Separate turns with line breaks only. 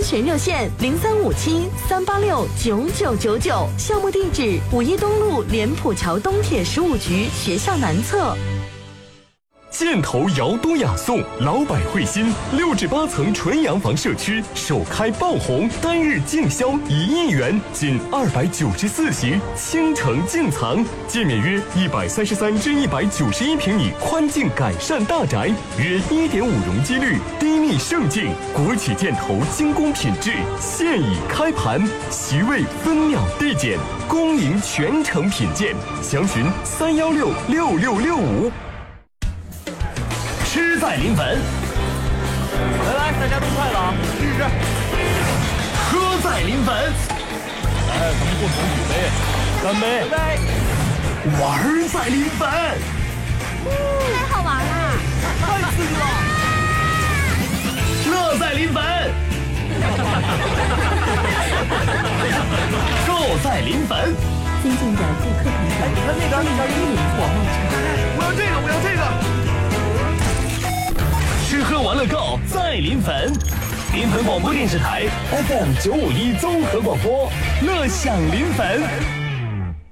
询热线0357-386-9999，项目地址5一东路莲浦桥东铁15局学校南侧。
箭头瑶多雅颂，老百惠心，6至8层纯洋房社区首开爆红，单日净销1亿元，仅294席，倾城净藏，建面约133至191平米宽净改善大宅，约1.5容积率，低密盛境，国企箭头精工品质，现已开盘，席位分秒递减，恭迎全程品鉴，详询3166665。
吃在临汾，
来，大家动筷了啊！试试。
喝在临汾，
咱们共同举杯，干杯！干杯！
玩在临汾，
太好玩了，
太刺激了！
乐在临汾，购在临汾。
尊敬的顾客朋友，
你看那个，我要这个，我要这个。
吃喝玩乐购在临汾，临汾广播电视台 FM 951综合广播，乐享临汾。